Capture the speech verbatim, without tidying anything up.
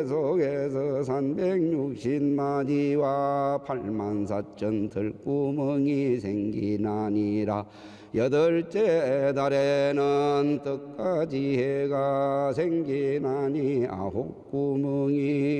속에서 삼백육십마디와 팔만사천 들구멍이 생기나니라. 여덟째 달에는 떡가지 해가 생기나니 아홉 구멍이